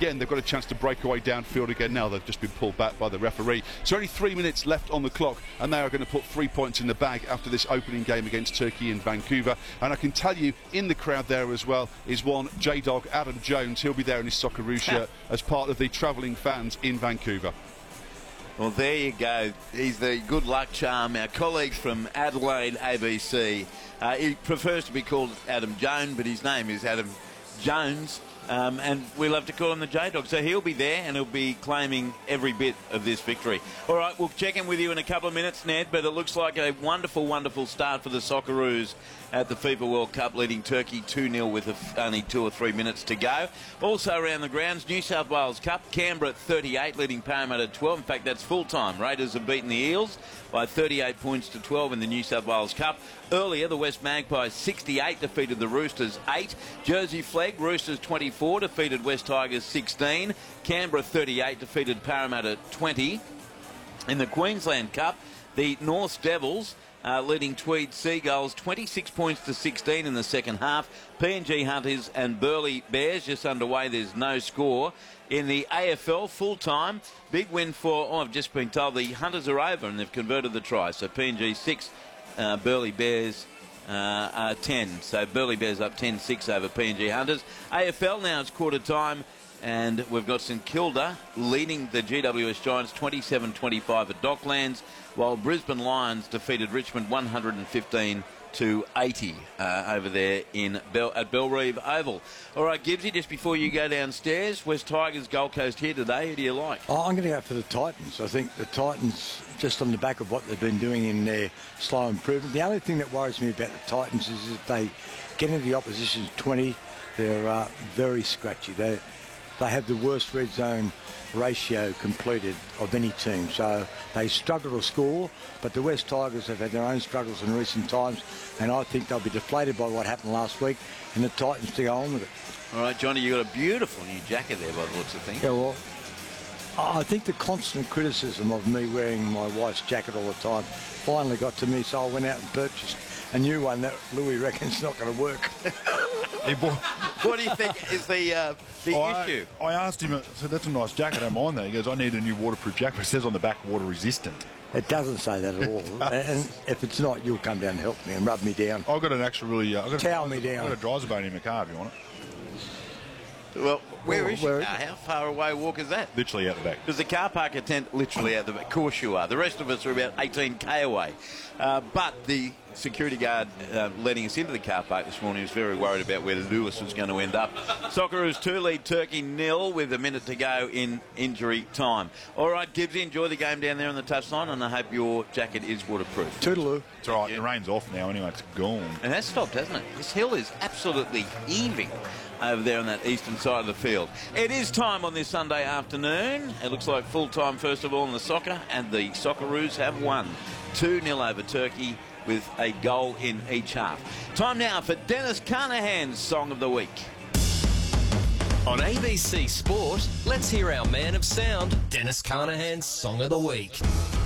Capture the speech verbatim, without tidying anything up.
again, they've got a chance to break away downfield again now. They've just been pulled back by the referee. So only three minutes left on the clock, and they are going to put three points in the bag after this opening game against Turkey in Vancouver. And I can tell you, in the crowd there as well is one J-Dog, Adam Jones. He'll be there in his Socceroos shirt as part of the travelling fans in Vancouver. Well, there you go. He's the good luck charm. Our colleague from Adelaide A B C. Uh, he prefers to be called Adam Jones, but his name is Adam Jones. Um, and we love to call him the J-Dog. So he'll be there and he'll be claiming every bit of this victory. All right, we'll check in with you in a couple of minutes, Ned, but it looks like a wonderful, wonderful start for the Socceroos at the FIFA World Cup, leading Turkey two nil with only two or three minutes to go. Also around the grounds, New South Wales Cup, Canberra thirty-eight, leading Parramatta twelve. In fact, that's full-time. Raiders have beaten the Eels by thirty-eight points to twelve in the New South Wales Cup. Earlier, the West Magpies sixty-eight defeated the Roosters eight. Jersey Flegg, Roosters twenty-four, defeated West Tigers sixteen. Canberra thirty-eight defeated Parramatta twenty. In the Queensland Cup, the North Devils Uh, leading Tweed Seagulls twenty-six points to sixteen in the second half. P N G Hunters and Burleigh Bears just underway. There's no score. In the A F L, full-time, big win for, oh, I've just been told the Hunters are over and they've converted the try. So P N G six, uh, Burleigh Bears uh, are ten. So Burleigh Bears up ten six over P N G Hunters. A F L now, it's quarter time. And we've got St Kilda leading the G W S Giants twenty-seven twenty-five at Docklands, while Brisbane Lions defeated Richmond one hundred fifteen to eighty uh, over there in Bell, at Bellerive Oval. All right, Gibbsy, just before you go downstairs, West Tigers, Gold Coast here today. Who do you like? Oh, I'm going to go for the Titans. I think the Titans, just on the back of what they've been doing in their slow improvement. The only thing that worries me about the Titans is if they get into the opposition's twenty, they're uh, very scratchy. They They have the worst red zone ratio completed of any team. So they struggle to score, but the West Tigers have had their own struggles in recent times, and I think they'll be deflated by what happened last week, and the Titans to go on with it. All right, Johnny, you've got a beautiful new jacket there by the looks of things. Yeah, well, I think the constant criticism of me wearing my wife's jacket all the time finally got to me, so I went out and purchased a new one that Louis reckons not going to work. He bought, what do you think is the uh, the I, issue? I asked him, I said, that's a nice jacket, I don't mind that. He goes, I need a new waterproof jacket. It says on the back, water resistant. It doesn't say that at all. And if it's not, you'll come down and help me and rub me down. I've got an actual really... Uh, I've got Towel a, me down. I've got a dryzer bone in my car if you want it. Well, where is where your is car? How far away a walk is that? Literally out the back. Because the car park attend literally out the back. Of course you are. The rest of us are about eighteen k away. Uh, but the security guard uh, letting us into the car park this morning was very worried about where Lewis was going to end up. Socceroos two lead Turkey nil with a minute to go in injury time. All right, Gibbsy, enjoy the game down there on the touchline, and I hope your jacket is waterproof. Toodaloo. It's all right. The rain's off now anyway. It's gone. And that's stopped, hasn't it? This hill is absolutely heaving over there on that eastern side of the field. It is time on this Sunday afternoon. It looks like full time first of all in the soccer, and the Socceroos have won two nil over Turkey with a goal in each half. Time now for Dennis Carnahan's Song of the Week. On A B C Sport, let's hear our man of sound, Dennis Carnahan's Song of the Week.